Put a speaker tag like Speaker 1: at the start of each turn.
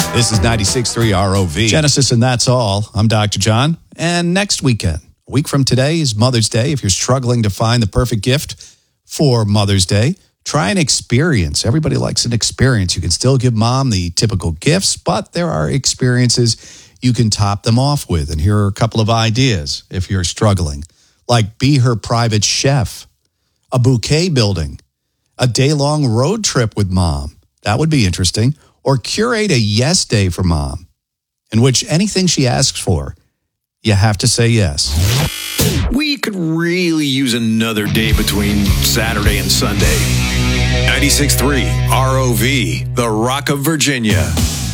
Speaker 1: This is 96.3 ROV. Genesis, and that's all. I'm Dr. John. And next weekend, a week from today, is Mother's Day. If you're struggling to find the perfect gift for Mother's Day, try an experience. Everybody likes an experience. You can still give mom the typical gifts, but there are experiences you can top them off with. And here are a couple of ideas if you're struggling. Like be her private chef, a bouquet building, a day-long road trip with mom. That would be interesting. Or curate a yes day for mom, in which anything she asks for, you have to say yes.
Speaker 2: We could really use another day between Saturday and Sunday. 96.3 ROV, the Rock of Virginia.